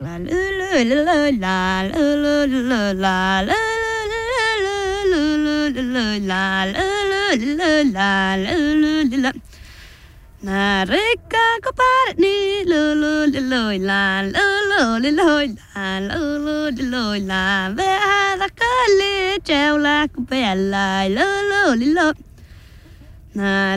La la la la la la la la la. Na reka ko par ni lo lo lo la lo lo lo la lo lo la ve la ka le treo la ko pe la lo lo lo na